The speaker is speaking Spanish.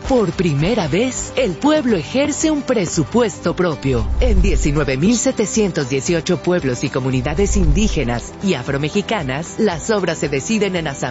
Por primera vez, el pueblo ejerce un presupuesto propio. En 19.718 pueblos y comunidades indígenas y afromexicanas, las obras se deciden en asamblea